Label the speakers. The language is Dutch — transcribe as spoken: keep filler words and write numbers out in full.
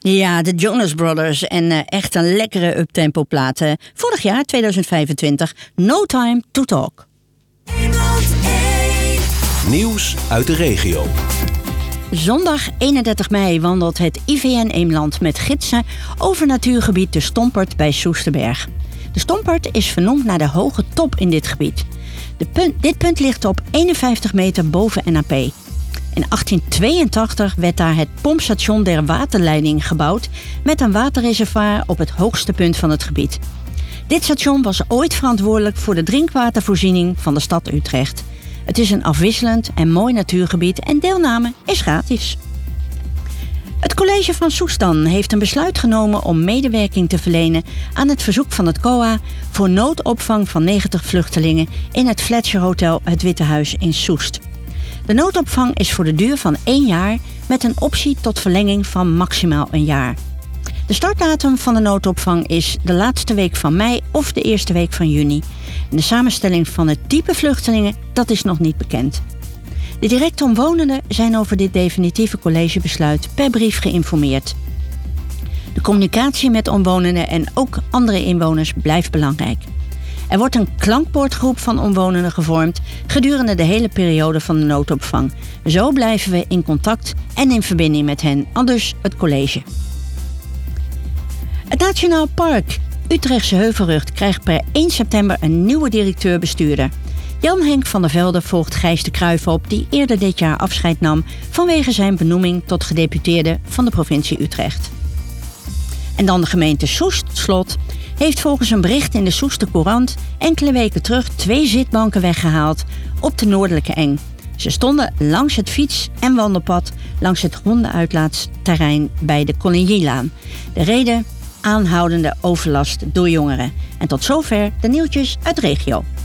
Speaker 1: Ja, de Jonas Brothers en uh, echt een lekkere uptempo plaat. Uh, vorig jaar, tweeduizend vijfentwintig, No Time to Talk.
Speaker 2: Nieuws uit de regio.
Speaker 1: Zondag eenendertig mei wandelt het I V N Eemland met gidsen over natuurgebied de Stompert bij Soesterberg. De Stompert is vernoemd naar de hoge top in dit gebied. De punt, dit punt ligt op eenenvijftig meter boven N A P. In achttien tweeëntachtig werd daar het pompstation der waterleiding gebouwd met een waterreservoir op het hoogste punt van het gebied. Dit station was ooit verantwoordelijk voor de drinkwatervoorziening van de stad Utrecht. Het is een afwisselend en mooi natuurgebied en deelname is gratis. Het college van Soestan heeft een besluit genomen om medewerking te verlenen aan het verzoek van het C O A voor noodopvang van negentig vluchtelingen in het Fletcher Hotel Het Witte Huis in Soest. De noodopvang is voor de duur van één jaar met een optie tot verlenging van maximaal een jaar. De startdatum van de noodopvang is de laatste week van mei of de eerste week van juni. En de samenstelling van het type vluchtelingen, dat is nog niet bekend. De directe omwonenden zijn over dit definitieve collegebesluit per brief geïnformeerd. De communicatie met omwonenden en ook andere inwoners blijft belangrijk. Er wordt een klankbordgroep van omwonenden gevormd gedurende de hele periode van de noodopvang. Zo blijven we in contact en in verbinding met hen, aldus het college. Het Nationaal Park Utrechtse Heuvelrug krijgt per één september een nieuwe directeur-bestuurder. Jan-Henk van der Velde volgt Gijs de Kruijf op, die eerder dit jaar afscheid nam vanwege zijn benoeming tot gedeputeerde van de provincie Utrecht. En dan de gemeente Soest Slot heeft volgens een bericht in de Soester Courant enkele weken terug twee zitbanken weggehaald op de Noordelijke Eng. Ze stonden langs het fiets- en wandelpad langs het hondenuitlaatsterrein bij de Colignylaan. De reden: aanhoudende overlast door jongeren. En tot zover de nieuwtjes uit de regio.